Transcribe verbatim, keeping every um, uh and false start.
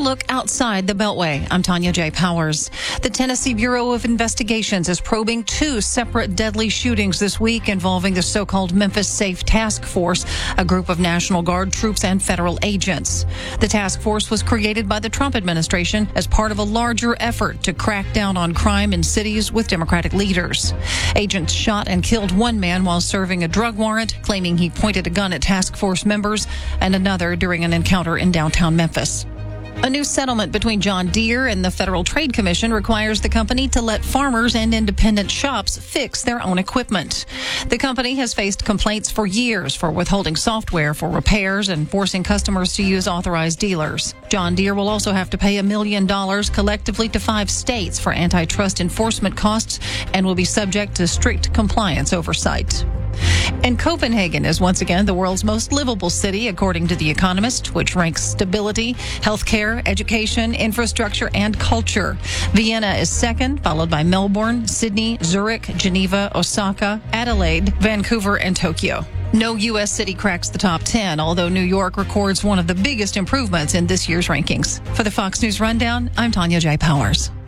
look outside the Beltway. I'm Tanya J. Powers. The Tennessee Bureau of Investigations is probing two separate deadly shootings this week involving the so-called Memphis Safe Task Force, a group of National Guard troops and federal agents. The task force was created by the Trump administration as part of a larger effort to crack down on crime in cities with Democratic leaders. Agents shot and killed one man while serving a drug warrant, claiming he pointed a gun at task force members, and another during an encounter in downtown Memphis. A new settlement between John Deere and the Federal Trade Commission requires the company to let farmers and independent shops fix their own equipment. The company has faced complaints for years for withholding software for repairs and forcing customers to use authorized dealers. John Deere will also have to pay a million dollars collectively to five states for antitrust enforcement costs and will be subject to strict compliance oversight. And Copenhagen is once again the world's most livable city, according to The Economist, which ranks stability, healthcare, education, infrastructure, and culture. Vienna is second, followed by Melbourne, Sydney, Zurich, Geneva, Osaka, Adelaide, Vancouver, and Tokyo. No U S city cracks the top ten, although New York records one of the biggest improvements in this year's rankings. For the Fox News Rundown, I'm Tanya J. Powers.